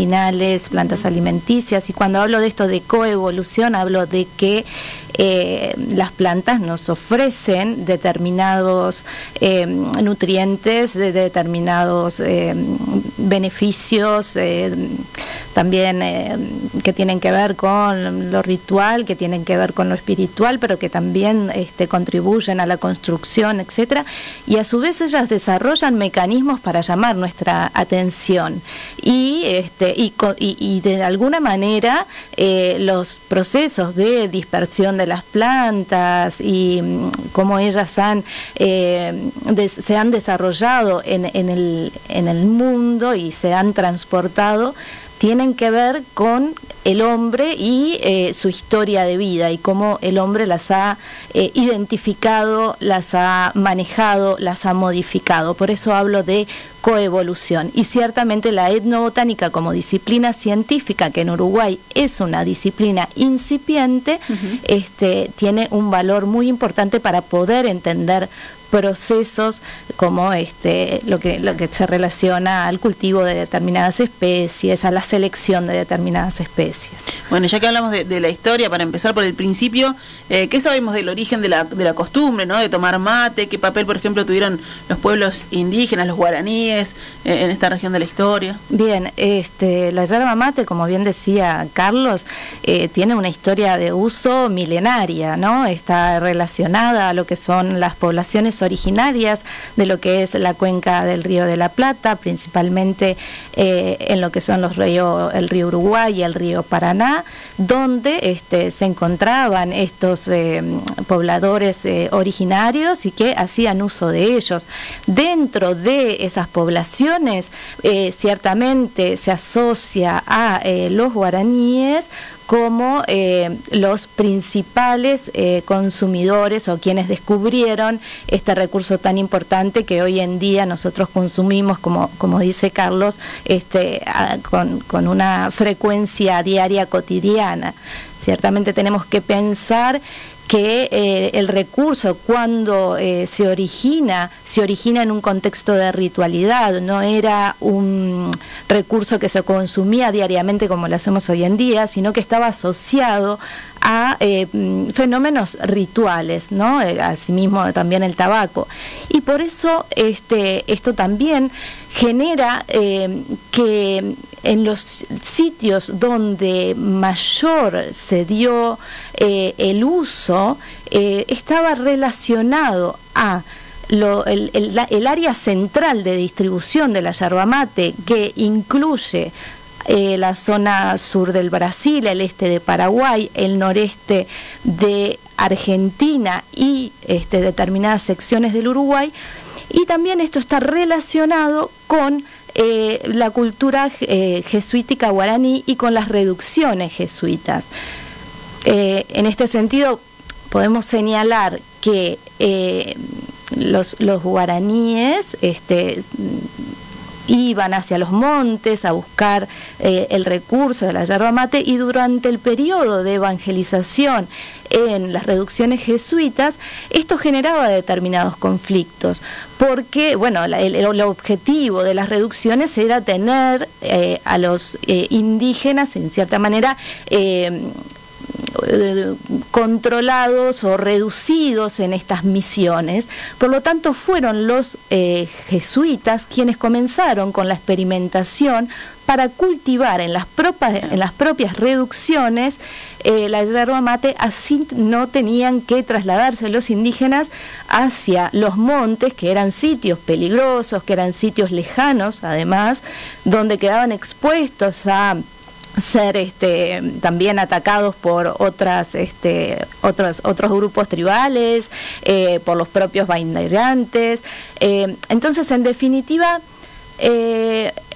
medicinales, plantas alimenticias, y cuando hablo de esto de coevolución, hablo de que las plantas nos ofrecen determinados nutrientes, de determinados beneficios, también que tienen que ver con lo ritual, que tienen que ver con lo espiritual, pero que también contribuyen a la construcción, etcétera, y a su vez ellas desarrollan mecanismos para llamar nuestra atención y de alguna manera los procesos de dispersión de las plantas y cómo ellas se han desarrollado en el mundo y se han transportado, tienen que ver con el hombre y su historia de vida y cómo el hombre las ha identificado, las ha manejado, las ha modificado. Por eso hablo de coevolución. Y ciertamente la etnobotánica como disciplina científica, que en Uruguay es una disciplina incipiente, tiene un valor muy importante para poder entender procesos como lo que se relaciona al cultivo de determinadas especies, a la selección de determinadas especies. Bueno, ya que hablamos de la historia, para empezar por el principio, ¿qué sabemos del origen de la costumbre, ¿no?, de tomar mate? ¿Qué papel, por ejemplo, tuvieron los pueblos indígenas, los guaraníes, en esta región de la historia? Bien, la yerba mate, como bien decía Carlos, tiene una historia de uso milenaria, ¿no? Está relacionada a lo que son las poblaciones originarias de lo que es la cuenca del Río de la Plata, principalmente en lo que son el río Uruguay y el río Paraná, donde se encontraban estos pobladores originarios y que hacían uso de ellos. Dentro de esas poblaciones ciertamente se asocia a los guaraníes como los principales consumidores o quienes descubrieron este recurso tan importante que hoy en día nosotros consumimos, como dice Carlos, con una frecuencia diaria cotidiana. Ciertamente tenemos que pensar que el recurso cuando se origina en un contexto de ritualidad, no era un recurso que se consumía diariamente como lo hacemos hoy en día, sino que estaba asociado a fenómenos rituales, ¿no? Asimismo también el tabaco. Y por eso esto también genera que en los sitios donde mayor se dio el uso, estaba relacionado a el área central de distribución de la yerba mate, que incluye la zona sur del Brasil, el este de Paraguay, el noreste de Argentina y determinadas secciones del Uruguay. Y también esto está relacionado con la cultura jesuítica guaraní y con las reducciones jesuitas. En este sentido, podemos señalar que los guaraníes iban hacia los montes a buscar el recurso de la yerba mate, y durante el periodo de evangelización en las reducciones jesuitas, esto generaba determinados conflictos, porque el objetivo de las reducciones era tener a los indígenas, en cierta manera, controlados o reducidos en estas misiones. Por lo tanto, fueron los jesuitas quienes comenzaron con la experimentación para cultivar en las propias reducciones la yerba mate. Así no tenían que trasladarse los indígenas hacia los montes, que eran sitios peligrosos, que eran sitios lejanos, además, donde quedaban expuestos a ser también atacados por otros grupos tribales, por los propios bailarantes. Entonces, en definitiva,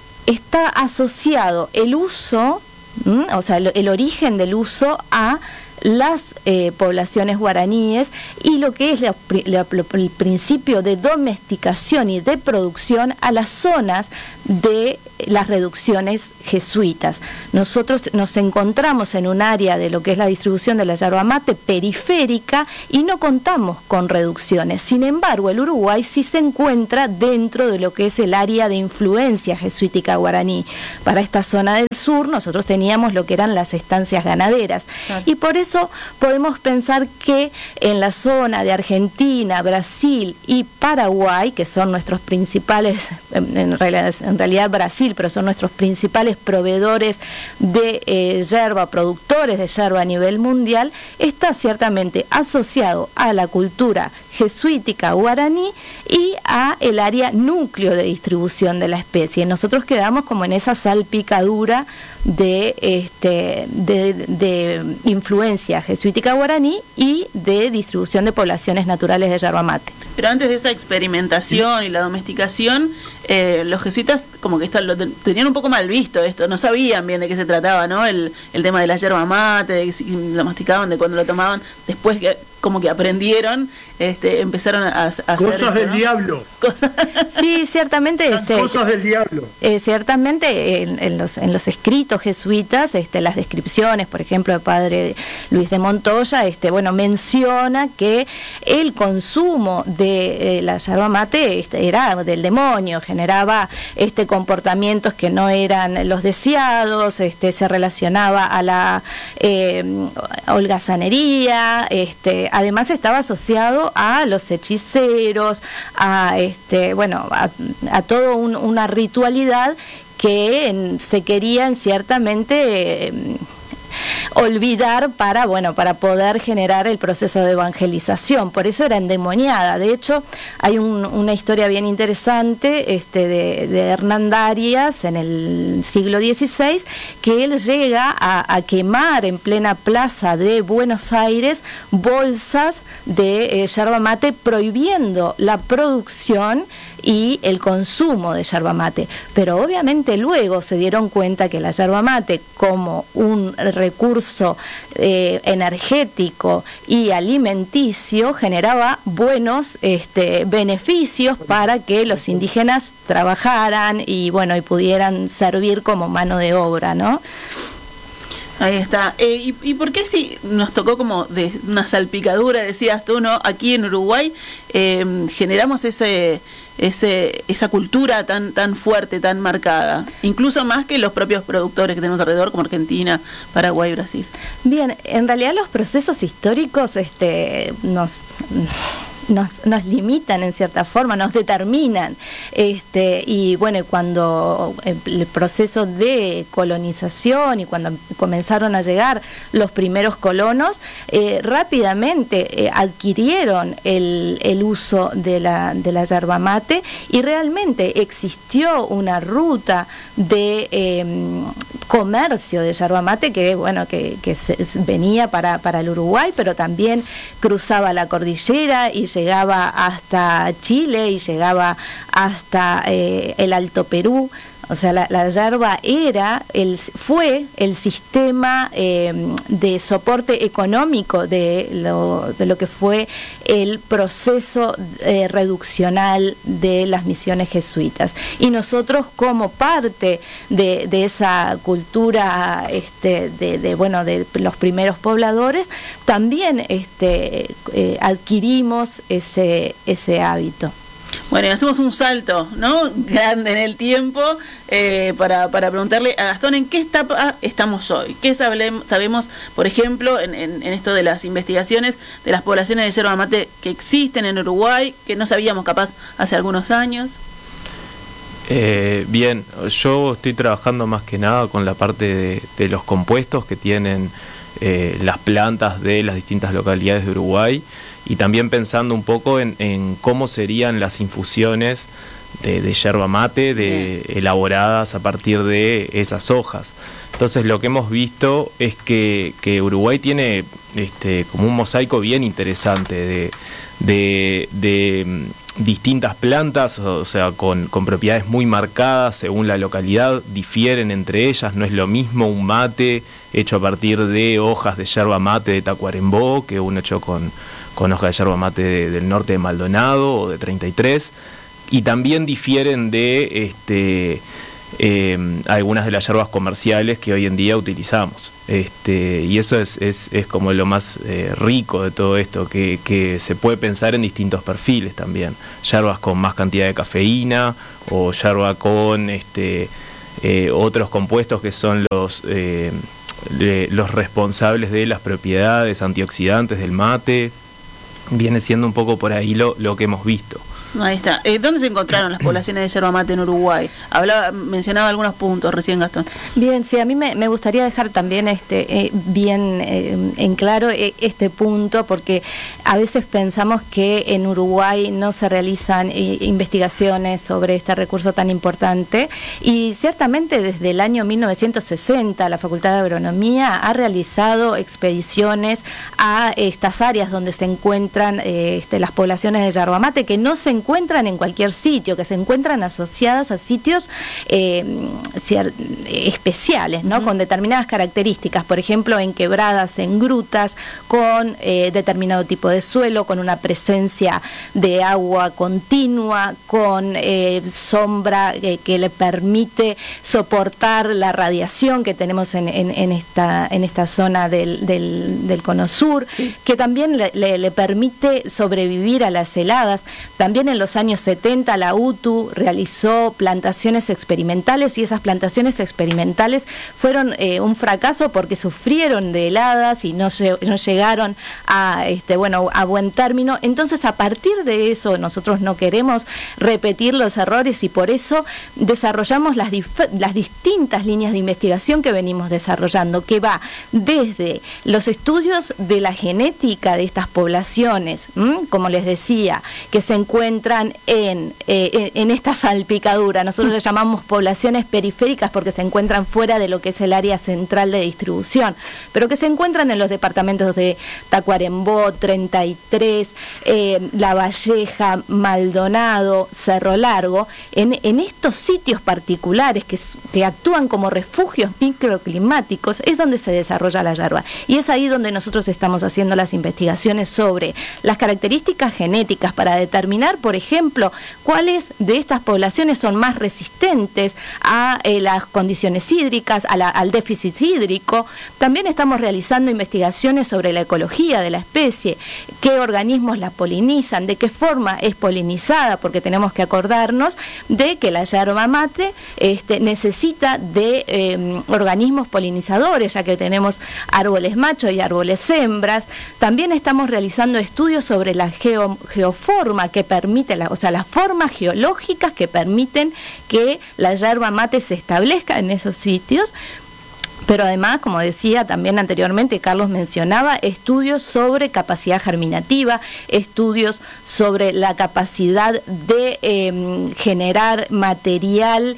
está asociado el uso, o sea, el origen del uso a las poblaciones guaraníes y lo que es el principio de domesticación y de producción a las zonas de las reducciones jesuitas. Nosotros nos encontramos en un área de lo que es la distribución de la yerba mate periférica y no contamos con reducciones. Sin embargo, el Uruguay sí se encuentra dentro de lo que es el área de influencia jesuítica guaraní. Para esta zona del sur nosotros teníamos lo que eran las estancias ganaderas. Claro. Y por eso podemos pensar que en la zona de Argentina, Brasil y Paraguay, que son nuestros principales, en realidad Brasil, pero son nuestros principales proveedores de yerba, productores de yerba a nivel mundial, está ciertamente asociado a la cultura jesuítica guaraní y a el área núcleo de distribución de la especie. Nosotros quedamos como en esa salpicadura de influencia jesuítica guaraní y de distribución de poblaciones naturales de yerba mate. Pero antes de esa experimentación y la domesticación, los jesuitas como que lo tenían un poco mal visto esto, no sabían bien de qué se trataba, ¿no? El tema de la yerba mate, de si lo masticaban, de cuando lo tomaban, después que como que aprendieron, empezaron a hacer cosas del diablo. Sí, ciertamente. Cosas del diablo. Ciertamente en los escritos jesuitas, las descripciones, por ejemplo, del padre Luis de Montoya, menciona que el consumo de la yerba mate era del demonio, generaba comportamientos que no eran los deseados, se relacionaba a la holgazanería, además estaba asociado a los hechiceros, a toda una ritualidad que se querían ciertamente olvidar para poder generar el proceso de evangelización. Por eso era endemoniada. De hecho, hay una historia bien interesante de Hernán Darias en el siglo XVI, que él llega a quemar en plena plaza de Buenos Aires bolsas de yerba mate, prohibiendo la producción y el consumo de yerba mate. Pero obviamente luego se dieron cuenta que la yerba mate, como un recurso energético y alimenticio, generaba buenos beneficios para que los indígenas trabajaran y pudieran servir como mano de obra, ¿no? Ahí está. ¿Y por qué si nos tocó como de una salpicadura, decías tú, ¿no? Aquí en Uruguay generamos esa cultura tan fuerte, tan marcada, incluso más que los propios productores que tenemos alrededor, como Argentina, Paraguay, Brasil? Bien, en realidad los procesos históricos nos limitan en cierta forma, nos determinan, y cuando el proceso de colonización y cuando comenzaron a llegar los primeros colonos, rápidamente adquirieron el uso de la yerba mate, y realmente existió una ruta de comercio de yerba mate que venía para el Uruguay, pero también cruzaba la cordillera y llegaba hasta Chile y llegaba hasta el Alto Perú. O sea, la yerba fue el sistema de soporte económico de lo que fue el proceso reduccional de las misiones jesuitas. Y nosotros, como parte de esa cultura de los primeros pobladores, también adquirimos ese hábito. Bueno, y hacemos un salto, ¿no?, grande en el tiempo, para preguntarle a Gastón en qué etapa estamos hoy. ¿Qué sabemos, por ejemplo, en esto de las investigaciones de las poblaciones de yerba mate que existen en Uruguay, que no sabíamos capaz hace algunos años? Bien, yo estoy trabajando más que nada con la parte de los compuestos que tienen las plantas de las distintas localidades de Uruguay, y también pensando un poco en cómo serían las infusiones de yerba mate elaboradas a partir de esas hojas. Entonces lo que hemos visto es que Uruguay tiene como un mosaico bien interesante de distintas plantas, o sea, con propiedades muy marcadas según la localidad, difieren entre ellas. No es lo mismo un mate hecho a partir de hojas de yerba mate de Tacuarembó que uno hecho con hojas de yerba mate del norte de Maldonado o de 33, y también difieren de algunas de las yerbas comerciales que hoy en día utilizamos. Y eso es como lo más rico de todo esto, que se puede pensar en distintos perfiles también. Yerbas con más cantidad de cafeína, o yerba con otros compuestos que son los responsables de las propiedades antioxidantes del mate. Viene siendo un poco por ahí lo que hemos visto. Ahí está. ¿Dónde se encontraron las poblaciones de yerba mate en Uruguay? Mencionaba algunos puntos recién, Gastón. Bien, sí, a mí me gustaría dejar también bien en claro este punto, porque a veces pensamos que en Uruguay no se realizan investigaciones sobre este recurso tan importante, y ciertamente desde el año 1960 la Facultad de Agronomía ha realizado expediciones a estas áreas donde se encuentran las poblaciones de yerba mate, que no se encuentran en cualquier sitio, que se encuentran asociadas a sitios especiales, ¿no? Con determinadas características, por ejemplo, en quebradas, en grutas, con determinado tipo de suelo, con una presencia de agua continua, con sombra que le permite soportar la radiación que tenemos en esta zona del Cono Sur, sí, que también le permite sobrevivir a las heladas. También en los años 70 la UTU realizó plantaciones experimentales, y esas plantaciones experimentales fueron un fracaso porque sufrieron de heladas y no llegaron a buen término. Entonces, a partir de eso, nosotros no queremos repetir los errores, y por eso desarrollamos las distintas líneas de investigación que venimos desarrollando, que va desde los estudios de la genética de estas poblaciones, como les decía, que se encuentran en esta salpicadura. Nosotros le llamamos poblaciones periféricas porque se encuentran fuera de lo que es el área central de distribución, pero que se encuentran en los departamentos de Tacuarembó, 33, La Valleja, Maldonado, Cerro Largo. En estos sitios particulares que actúan como refugios microclimáticos es donde se desarrolla la yerba, y es ahí donde nosotros estamos haciendo las investigaciones sobre las características genéticas para determinar, por ejemplo, cuáles de estas poblaciones son más resistentes a las condiciones hídricas, al déficit hídrico. También estamos realizando investigaciones sobre la ecología de la especie, qué organismos la polinizan, de qué forma es polinizada, porque tenemos que acordarnos de que la yerba mate necesita de organismos polinizadores, ya que tenemos árboles machos y árboles hembras. También estamos realizando estudios sobre la geoforma que permite, las formas geológicas que permiten que la yerba mate se establezca en esos sitios. Pero además, como decía también anteriormente, Carlos mencionaba, estudios sobre capacidad germinativa, estudios sobre la capacidad de generar material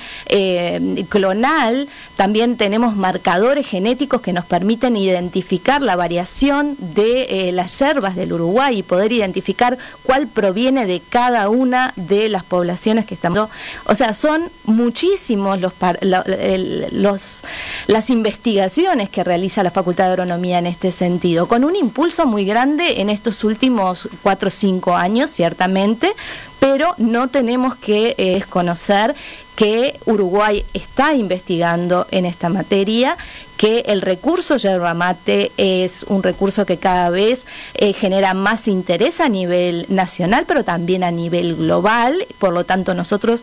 clonal. También tenemos marcadores genéticos que nos permiten identificar la variación de las yerbas del Uruguay y poder identificar cuál proviene de cada una de las poblaciones que estamos. O sea, son muchísimos las investigaciones que realiza la Facultad de Agronomía en este sentido, con un impulso muy grande en estos últimos 4 o 5 años, ciertamente, pero no tenemos que desconocer que Uruguay está investigando en esta materia, que el recurso yerba mate es un recurso que cada vez genera más interés a nivel nacional, pero también a nivel global. Por lo tanto, nosotros,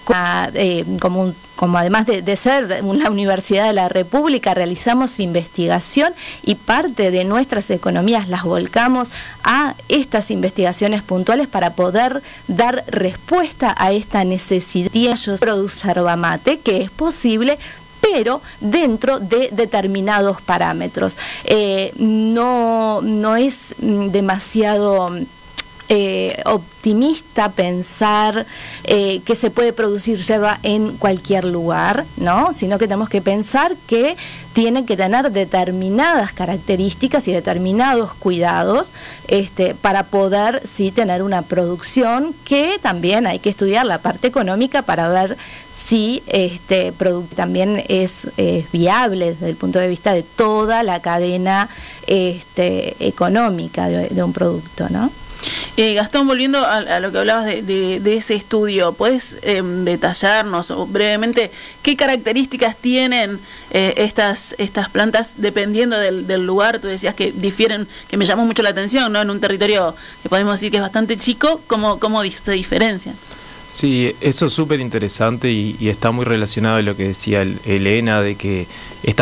como además de ser una universidad de la República, realizamos investigación, y parte de nuestras economías las volcamos a estas investigaciones puntuales para poder dar respuesta a esta necesidad de producir yerba mate, que es posible, pero dentro de determinados parámetros. No es demasiado optimista pensar que se puede producir yerba en cualquier lugar, ¿no? Sino que tenemos que pensar que tiene que tener determinadas características y determinados cuidados para poder sí tener una producción, que también hay que estudiar la parte económica para ver si producto también es viable desde el punto de vista de toda la cadena económica de un producto, ¿no? Gastón, volviendo a lo que hablabas de ese estudio, ¿puedes detallarnos brevemente qué características tienen estas plantas dependiendo del lugar? Tú decías que difieren, que me llamó mucho la atención, ¿no? En un territorio que podemos decir que es bastante chico, ¿cómo se diferencian? Sí, eso es súper interesante y está muy relacionado a lo que decía Elena, de que estas